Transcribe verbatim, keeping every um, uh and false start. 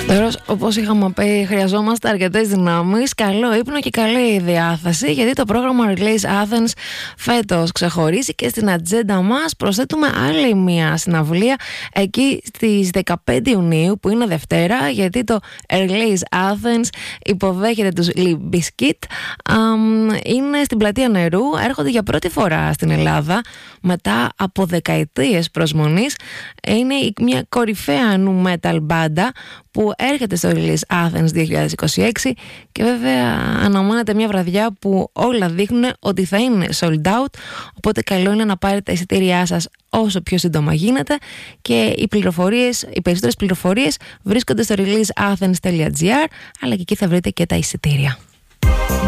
Τώρα, όπως είχαμε πει, χρειαζόμαστε αρκετές δυνάμεις, καλό ύπνο και καλή διάθεση, γιατί το πρόγραμμα Release Athens φέτος ξεχωρίζει και στην ατζέντα μας προσθέτουμε άλλη μια συναυλία εκεί στις δεκαπέντε Ιουνίου, που είναι Δευτέρα, γιατί το Release Athens υποδέχεται τους Limp Bizkit. Είναι στην Πλατεία Νερού, έρχονται για πρώτη φορά στην Ελλάδα μετά από δεκαετίες προσμονής. Είναι μια κορυφαία nu metal μπάντα που έρχεται στο Release Athens δύο χιλιάδες είκοσι έξι και βέβαια αναμένεται μια βραδιά που όλα δείχνουν ότι θα είναι sold out, οπότε καλό είναι να πάρετε τα εισιτήριά σας όσο πιο σύντομα γίνεται, και οι πληροφορίες, οι περισσότερες πληροφορίες βρίσκονται στο release athens τελεία gr, αλλά και εκεί θα βρείτε και τα εισιτήρια.